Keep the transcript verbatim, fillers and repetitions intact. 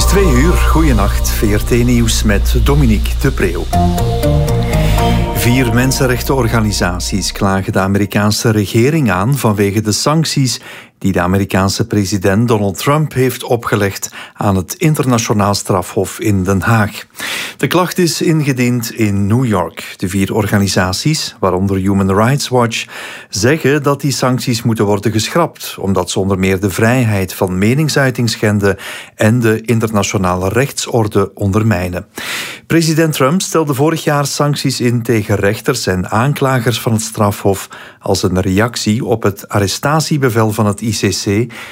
Twee uur, goeienacht, V R T-nieuws met Dominique de Preeuw. Vier mensenrechtenorganisaties klagen de Amerikaanse regering aan vanwege de sancties die de Amerikaanse president Donald Trump heeft opgelegd aan het internationaal strafhof in Den Haag. De klacht is ingediend in New York. De vier organisaties, waaronder Human Rights Watch, zeggen dat die sancties moeten worden geschrapt, omdat ze onder meer de vrijheid van meningsuiting schenden en de internationale rechtsorde ondermijnen. President Trump stelde vorig jaar sancties in tegen rechters en aanklagers van het strafhof als een reactie op het arrestatiebevel van het I C C